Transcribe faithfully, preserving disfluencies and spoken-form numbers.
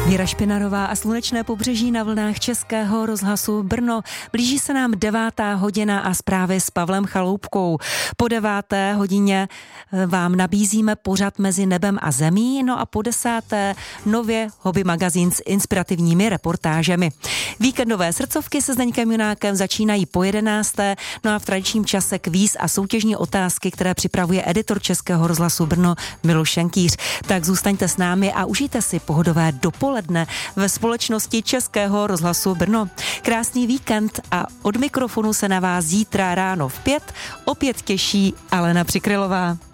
Věra Špinarová a slunečné pobřeží na vlnách Českého rozhlasu Brno. Blíží se nám devátá hodina a zprávy s Pavlem Chaloupkou. Po deváté hodině vám nabízíme pořad Mezi nebem a zemí, no a po desáté nově hobby magazín s inspirativními reportážemi. Víkendové srdcovky se Zdeňkem Junákem začínají po jedenácté, no a v tradičním čase kvíz a soutěžní otázky, které připravuje editor Českého rozhlasu Brno Miloš Šenkýř. Tak zůstaňte s námi a užijte si pohodové dopoledne ve společnosti Českého rozhlasu Brno. Krásný víkend a od mikrofonu se na vás zítra ráno v pět opět těší Alena Přikrylová.